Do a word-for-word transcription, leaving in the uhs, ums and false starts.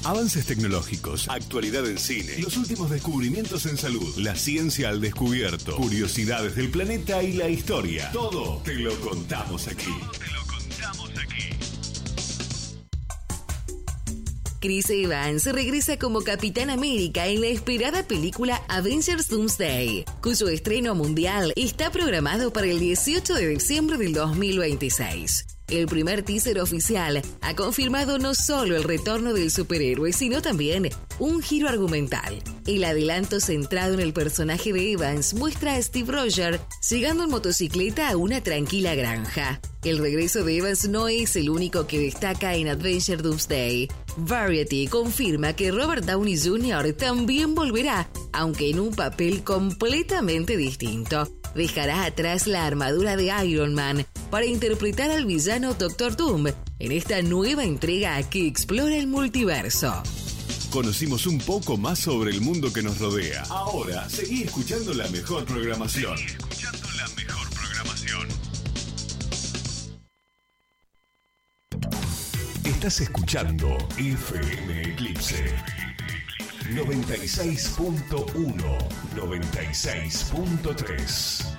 Avances tecnológicos, actualidad en cine, los últimos descubrimientos en salud, la ciencia al descubierto, curiosidades del planeta y la historia. Todo te lo contamos aquí. Todo te lo contamos aquí. Chris Evans regresa como Capitán América en la esperada película Avengers Doomsday, cuyo estreno mundial está programado para el dieciocho de diciembre del dos mil veintiséis. El primer teaser oficial ha confirmado no solo el retorno del superhéroe, sino también un giro argumental. El adelanto centrado en el personaje de Evans muestra a Steve Rogers llegando en motocicleta a una tranquila granja. El regreso de Evans no es el único que destaca en Avengers Doomsday. Variety confirma que Robert Downey junior también volverá, aunque en un papel completamente distinto. Dejará atrás la armadura de Iron Man para interpretar al villano Doctor Doom en esta nueva entrega que explora el multiverso. Conocimos un poco más sobre el mundo que nos rodea. Ahora, seguí escuchando la mejor programación. Seguí escuchando la mejor programación. Estás escuchando F M Eclipse noventa y seis punto uno, noventa y seis punto tres.